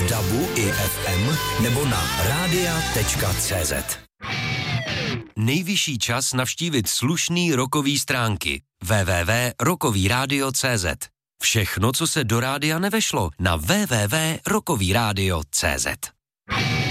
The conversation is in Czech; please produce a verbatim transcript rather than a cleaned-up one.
v dabu i ef em nebo na rádia tečka cé zet. Nejvyšší čas navštívit slušný rockový stránky w w w tečka rockový rádio tečka cé zet. Všechno, co se do rádia nevešlo, na w w w tečka rockový rádio tečka cé zet.